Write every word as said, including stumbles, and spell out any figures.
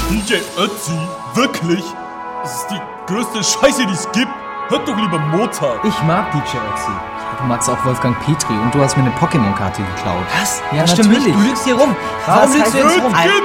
D J Ötzi? Wirklich? Das ist die größte Scheiße, die es gibt. Hört doch lieber Mozart. Ich mag D J Ötzi. Ja, du magst auch Wolfgang Petri und du hast mir eine Pokémon-Karte geklaut. Was? Ja, das stimmt natürlich. nicht. Du lügst hier rum. Was Warum lügst heißt du jetzt jetzt rum? geht's